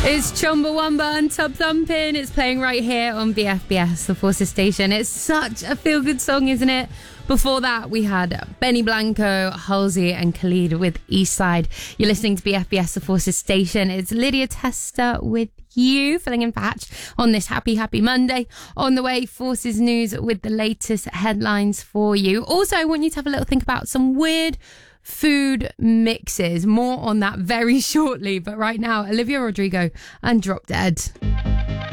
It's Chumbawamba and Tub Thumping. It's playing right here on BFBS, the Forces station. It's such a feel-good song, isn't it? Before that, we had Benny Blanco, Halsey and Khalid with Eastside. You're listening to BFBS, the Forces station. It's Lydia Tester with you, filling in for Hatch on this happy Monday. On the way, Forces News with the latest headlines for you. Also, I want you to have a little think about some weird food mixes. More on that very shortly. But right now, Olivia Rodrigo and Drop Dead.